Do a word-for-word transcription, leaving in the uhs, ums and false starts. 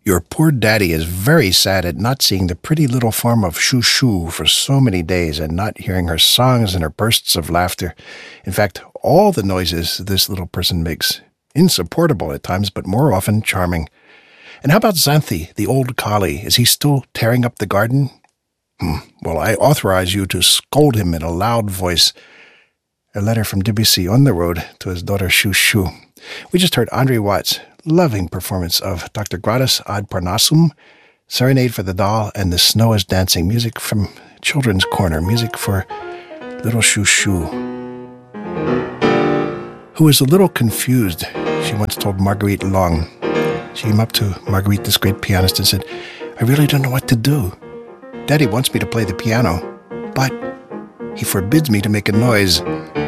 Your poor daddy is very sad at not seeing the pretty little form of Shoo Shoo for so many days and not hearing her songs and her bursts of laughter. In fact, all the noises this little person makes. Insupportable at times, but more often charming. And how about Xanthi, the old collie? Is he still tearing up the garden? Hmm. Well, I authorize you to scold him in a loud voice. A letter from Debussy on the road to his daughter Shoo Shoo. We just heard Andre Watts' loving performance of Doctor Gradus ad Parnassum, Serenade for the Doll, and The Snow is Dancing, music from Children's Corner, music for little Shoo Shoo, who was a little confused, she once told Marguerite Long. She came up to Marguerite, this great pianist, and said, "I really don't know what to do. Daddy wants me to play the piano, but he forbids me to make a noise."